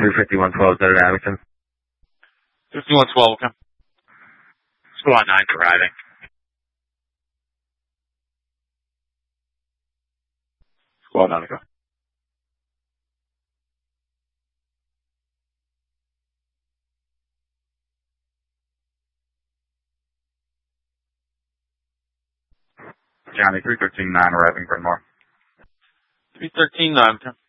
35112, is that at Abington? 5112, okay. Squad 9 arriving. Squad 9, okay. Johnny, 313-9 arriving, Bryn Mawr. 313-9, okay.